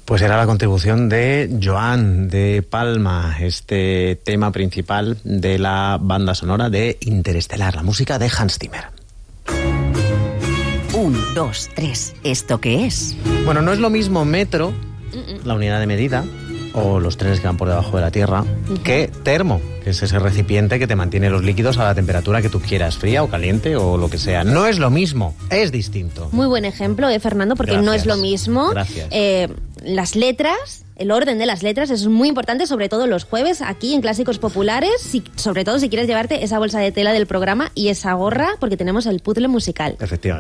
Pues era la contribución de Joan de Palma, este tema principal de la banda sonora de Interestelar, la música de Hans Zimmer. 1, 2, 3. ¿Esto qué es? Bueno, no es lo mismo metro, la unidad de medida, o los trenes que van por debajo de la Tierra, que termo, que es ese recipiente que te mantiene los líquidos a la temperatura que tú quieras, fría o caliente o lo que sea. No es lo mismo, es distinto. Muy buen ejemplo, Fernando, porque Gracias. no es lo mismo. Gracias. Las letras, el orden de las letras es muy importante, sobre todo los jueves, aquí en Clásicos Populares, sobre todo si quieres llevarte esa bolsa de tela del programa y esa gorra, porque tenemos el puzzle musical. Efectivamente.